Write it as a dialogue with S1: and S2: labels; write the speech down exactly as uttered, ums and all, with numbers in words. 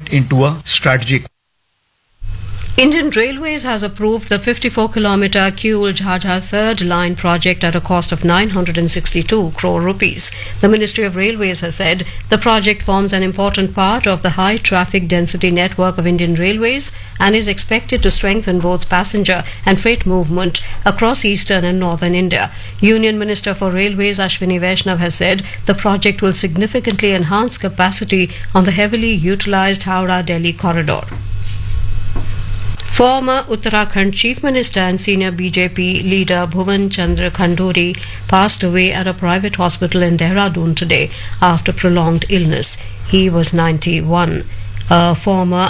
S1: into a strategic.
S2: Indian Railways has approved the fifty-four kilometer Kiul-Jhajjar third line project at a cost of nine hundred sixty-two crore rupees. The Ministry of Railways has said the project forms an important part of the high traffic density network of Indian Railways and is expected to strengthen both passenger and freight movement across eastern and northern India. Union Minister for Railways Ashwini Vaishnav has said the project will significantly enhance capacity on the heavily utilized Howrah-Delhi corridor. Former Uttarakhand Chief Minister and senior B J P leader Bhuvan Chandra Khanduri passed away at a private hospital in Dehradun today after prolonged illness. He was ninety-one. A former